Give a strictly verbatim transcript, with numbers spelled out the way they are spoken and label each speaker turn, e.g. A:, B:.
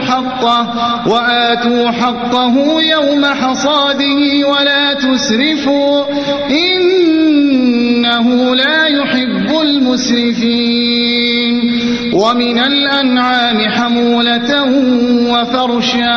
A: حقه وآتوا حقه يوم حصاده ولا تسرفوا إنه لا يحب المسرفين. ومن الأنعام حمولة وفرشا